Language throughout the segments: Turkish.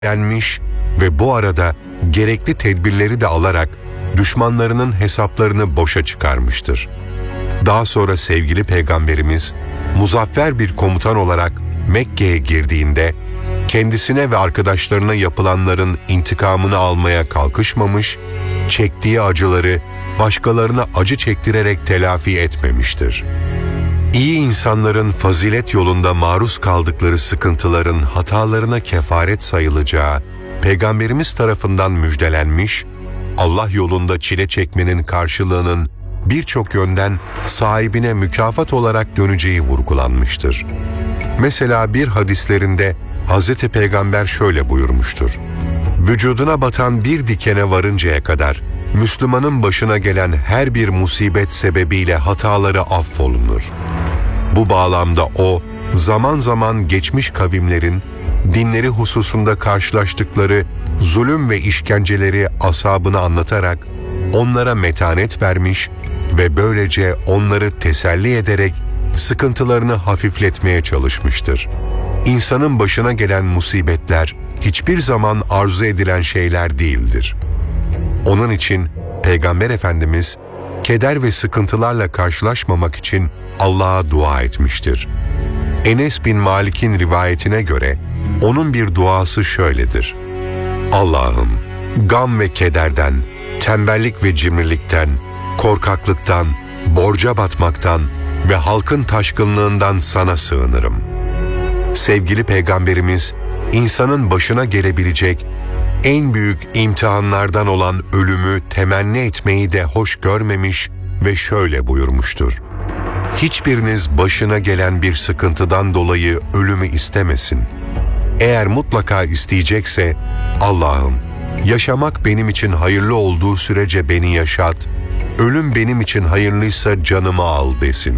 yenmiş ve bu arada gerekli tedbirleri de alarak düşmanlarının hesaplarını boşa çıkarmıştır. Daha sonra sevgili Peygamberimiz muzaffer bir komutan olarak Mekke'ye girdiğinde kendisine ve arkadaşlarına yapılanların intikamını almaya kalkışmamış, çektiği acıları başkalarına acı çektirerek telafi etmemiştir. İyi insanların fazilet yolunda maruz kaldıkları sıkıntıların hatalarına kefaret sayılacağı Peygamberimiz tarafından müjdelenmiş, Allah yolunda çile çekmenin karşılığının birçok yönden sahibine mükafat olarak döneceği vurgulanmıştır. Mesela bir hadislerinde Hz. Peygamber şöyle buyurmuştur: "Vücuduna batan bir dikene varıncaya kadar Müslümanın başına gelen her bir musibet sebebiyle hataları affolunur." Bu bağlamda o, zaman zaman geçmiş kavimlerin dinleri hususunda karşılaştıkları zulüm ve işkenceleri ashabına anlatarak onlara metanet vermiş ve böylece onları teselli ederek sıkıntılarını hafifletmeye çalışmıştır. İnsanın başına gelen musibetler hiçbir zaman arzu edilen şeyler değildir. Onun için Peygamber Efendimiz keder ve sıkıntılarla karşılaşmamak için Allah'a dua etmiştir. Enes bin Malik'in rivayetine göre onun bir duası şöyledir: "Allah'ım, gam ve kederden, tembellik ve cimrilikten, korkaklıktan, borca batmaktan ve halkın taşkınlığından sana sığınırım." Sevgili Peygamberimiz, insanın başına gelebilecek en büyük imtihanlardan olan ölümü temenni etmeyi de hoş görmemiş ve şöyle buyurmuştur: "Hiçbiriniz başına gelen bir sıkıntıdan dolayı ölümü istemesin. Eğer mutlaka isteyecekse, Allah'ım, yaşamak benim için hayırlı olduğu sürece beni yaşat, ölüm benim için hayırlıysa canımı al desin."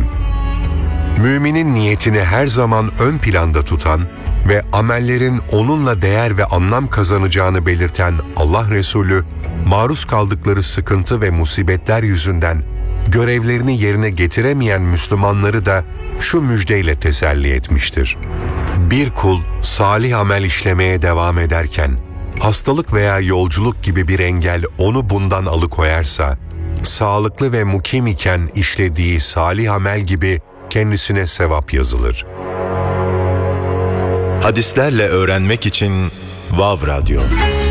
Müminin niyetini her zaman ön planda tutan ve amellerin onunla değer ve anlam kazanacağını belirten Allah Resulü, maruz kaldıkları sıkıntı ve musibetler yüzünden görevlerini yerine getiremeyen Müslümanları da şu müjdeyle teselli etmiştir: "Bir kul salih amel işlemeye devam ederken hastalık veya yolculuk gibi bir engel onu bundan alıkoyarsa, sağlıklı ve mukim iken işlediği salih amel gibi kendisine sevap yazılır." Hadislerle öğrenmek için Vav Radyo.